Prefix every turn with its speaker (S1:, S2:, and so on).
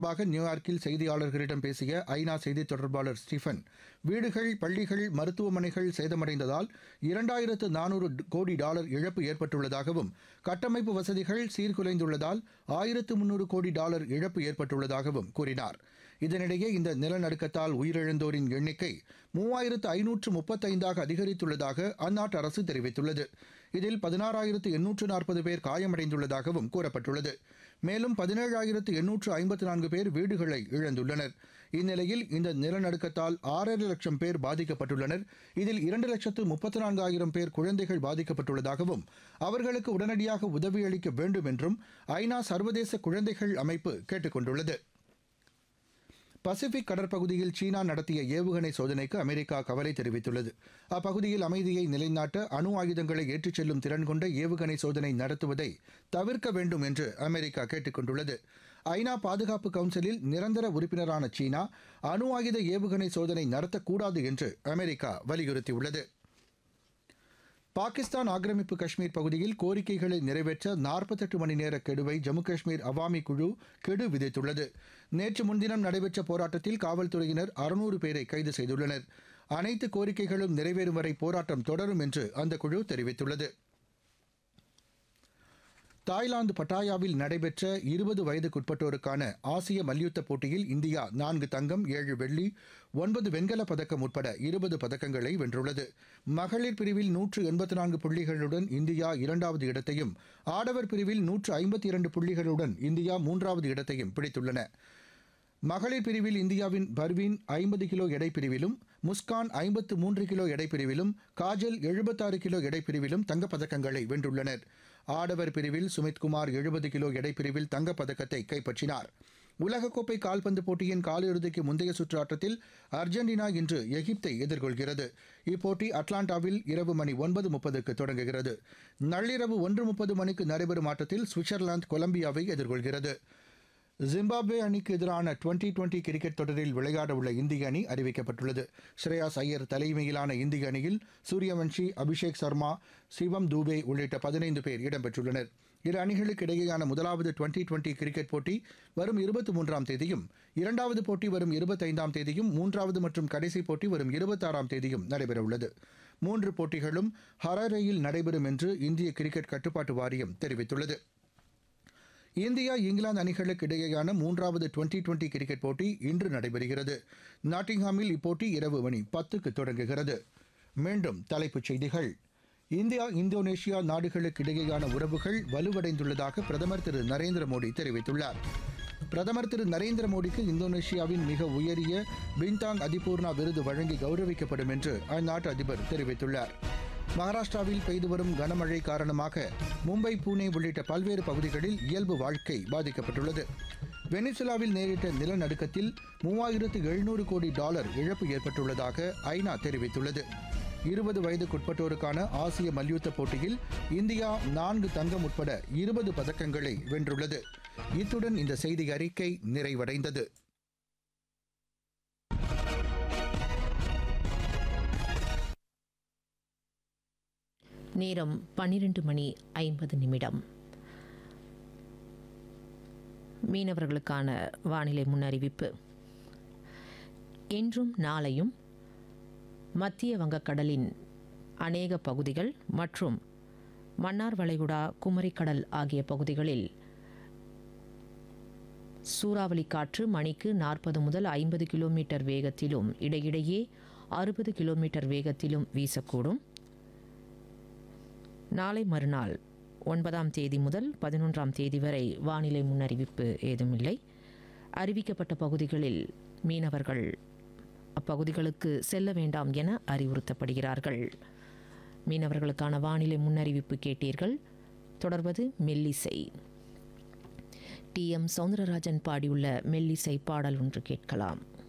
S1: நியூயார்க்கில் செய்தியாளர்களிடம் பேசிய ஐநா செய்தித் தொடர்பாளர் ஸ்டீஃபன், வீடுகள், பள்ளிகள், மருத்துவமனைகள் சேதமடைந்ததால் $2,400 கோடி இழப்பு ஏற்பட்டுள்ளதாகவும், கட்டமைப்பு வசதிகள் சீர்குலைந்துள்ளதால் $1,300 கோடி இழப்பு ஏற்பட்டுள்ளதாகவும் கூறினார். இதனிடையே இந்த நிலநடுக்கத்தால் உயிரிழந்தோரின் எண்ணிக்கை 3,535ஆக அதிகரித்துள்ளதாக அந்நாட்டு அரசு தெரிவித்துள்ளது. இதில் 16,840 பேர் காயமடைந்துள்ளதாகவும் கூறப்பட்டுள்ளது. மேலும் 17,854 பேர் வீடுகளை இழந்துள்ளனர். இந்நிலையில் இந்த நிலநடுக்கத்தால் 6.5 லட்சம் பேர் பாதிக்கப்பட்டுள்ளனர். இதில் 2,34,000 பேர் குழந்தைகள் பாதிக்கப்பட்டுள்ளதாகவும், அவர்களுக்கு உடனடியாக உதவியளிக்க வேண்டும் என்றும் ஐநா சர்வதேச குழந்தைகள் அமைப்பு கேட்டுக் கொண்டுள்ளது. பசிபிக் கடற்பகுதியில் சீனா நடத்திய ஏவுகணை சோதனைக்கு அமெரிக்கா கவலை தெரிவித்துள்ளது. அப்பகுதியில் அமைதியை நிலைநாட்ட அணு ஆயுதங்களை ஏற்றிச் செல்லும் திறன் கொண்ட ஏவுகணை சோதனை நடத்துவதை தவிர்க்க வேண்டும் என்று அமெரிக்கா கேட்டுக் கொண்டுள்ளது. ஐநா பாதுகாப்பு கவுன்சிலில் நிரந்தர உறுப்பினரான சீனா அணு ஆயுத ஏவுகணை சோதனை நடத்தக்கூடாது என்று அமெரிக்கா வலியுறுத்தியுள்ளது. பாகிஸ்தான் ஆக்கிரமிப்பு காஷ்மீர் பகுதியில் கோரிக்கைகளை நிறைவேற்ற 48 மணி நேர கெடுவை ஜம்மு காஷ்மீர் அவாமி குழு கெடு விதித்துள்ளது. நேற்று முன்தினம் நடைபெற்ற போராட்டத்தில் காவல்துறையினர் 600 பேரை கைது செய்துள்ளனர். அனைத்து கோரிக்கைகளும் நிறைவேறும் வரை போராட்டம் தொடரும் என்று அந்த குழு தெரிவித்துள்ளது. தாய்லாந்து பட்டாயாவில் நடைபெற்ற 20 வயதுக்குட்பட்டோருக்கான ஆசிய மல்யுத்த போட்டியில் இந்தியா 4 தங்கம், 7 வெள்ளி, 9 வெண்கலப் பதக்கம் உட்பட 20 பதக்கங்களை வென்றுள்ளது. மகளிர் பிரிவில் 184 புள்ளிகளுடன் இந்தியா 2வது இடத்தையும், ஆடவர் பிரிவில் 152 புள்ளிகளுடன் இந்தியா 3வது இடத்தையும் பிடித்துள்ளன. மகளிர் பிரிவில் இந்தியாவின் Parveen 50 kilo எடைப்பிரிவிலும், Muskan 53 kilo எடைப்பிரிவிலும், Kajal 76 kilo எடைப்பிரிவிலும் தங்கப்பதக்கங்களை வென்றுள்ளனர். ஆடவர் பிரிவில் சுமித்குமார் 70 கிலோ எடைப்பிரிவில் தங்கப்பதக்கத்தை கைப்பற்றினார். உலகக்கோப்பை கால்பந்து போட்டியின் காலிறுதிக்கு முந்தைய சுற்று ஆட்டத்தில் அர்ஜென்டினா இன்று எகிப்தை எதிர்கொள்கிறது. இப்போட்டி அட்லாண்டாவில் இரவு மணி 9:30க்கு தொடங்குகிறது. நள்ளிரவு 1:30 மணிக்கு நடைபெறும் ஆட்டத்தில் சுவிட்சர்லாந்து கொலம்பியாவை எதிர்கொள்கிறது. ஜிம்பாப்வே அணிக்கு எதிரான 2020 கிரிக்கெட் தொடரில் விளையாடவுள்ள இந்திய அணி அறிவிக்கப்பட்டுள்ளது. ஸ்ரேயாஸ் ஐயர் தலைமையிலான இந்திய அணியில் சூரியவன்ஷி, அபிஷேக் சர்மா, சிவம் தூபே உள்ளிட்ட 15 பேர் இடம்பெற்றுள்ளனர். இரு அணிகளுக்கு இடையேயான முதலாவது 2020 கிரிக்கெட் போட்டி வரும் 23ஆம் தேதியும், இரண்டாவது போட்டி வரும் 25ஆம் தேதியும், மூன்றாவது மற்றும் கடைசி போட்டி வரும் 26ஆம் தேதியும் நடைபெறவுள்ளது. 3 போட்டிகளும் ஹராரேயில் நடைபெறும் என்று இந்திய கிரிக்கெட் கட்டுப்பாட்டு வாரியம் தெரிவித்துள்ளது. இந்தியா, இங்கிலாந்து அணிகளுக்கு இடையேயான 3வது 2020 கிரிக்கெட் போட்டி இன்று நடைபெறுகிறது. நாட்டிங்ஹாமில் இப்போட்டி இரவு மணி 10க்கு தொடங்குகிறது. மீண்டும் தலைப்புச் செய்திகள். இந்தியா, இந்தோனேஷியா நாடுகளுக்கு இடையேயான உறவுகள் வலுவடைந்துள்ளதாக பிரதமர் திரு நரேந்திர மோடி தெரிவித்துள்ளார். பிரதமர் திரு நரேந்திர மோடிக்கு இந்தோனேஷியாவின் மிக உயரிய பின்தாங் அதிபூர்ணா விருது வழங்கி கௌரவிக்கப்படும் என்று அந்நாட்டு அதிபர் தெரிவித்துள்ளார். மகாராஷ்டிராவில் பெய்து வரும் கனமழை காரணமாக மும்பை, புனே உள்ளிட்ட பல்வேறு பகுதிகளில் இயல்பு வாழ்க்கை பாதிக்கப்பட்டுள்ளது. வெனிசுலாவில் நேரிட்ட நிலநடுக்கத்தில் $3,700 கோடி இழப்பு ஏற்பட்டுள்ளதாக ஐநா தெரிவித்துள்ளது. 20 வயதுக்குட்பட்டோருக்கான ஆசிய மல்யுத்த போட்டியில் இந்தியா 4 தங்கம் உட்பட 20 பதக்கங்களை வென்றுள்ளது. இத்துடன் இந்த செய்தி அறிக்கை நிறைவடைந்தது.
S2: நேரம் 12:50. மீனவர்களுக்கான வானிலை முன்னறிவிப்பு. இன்றும் நாளையும் மத்திய வங்கக்கடலின் அநேக பகுதிகள் மற்றும் மன்னார் வளைகுடா, குமரிக்கடல் ஆகிய பகுதிகளில் சூறாவளி காற்று மணிக்கு 40 முதல் 50 கிலோமீட்டர் வேகத்திலும், இடையிடையே 60 கிலோமீட்டர் வேகத்திலும் வீசக்கூடும். நாளை மறுநாள் 9ஆம் தேதி முதல் 11ஆம் தேதி வரை வானிலை முன்னறிவிப்பு ஏதுமில்லை. அறிவிக்கப்பட்ட பகுதிகளில் மீனவர்கள் அப்பகுதிகளுக்கு செல்ல வேண்டாம் என அறிவுறுத்தப்படுகிறார்கள். மீனவர்களுக்கான வானிலை முன்னறிவிப்பு கேட்டீர்கள். தொடர்வது மெல்லிசை. டி.எம். சௌந்தரராஜன் பாடியுள்ள மெல்லிசை பாடல் ஒன்று கேட்கலாம்.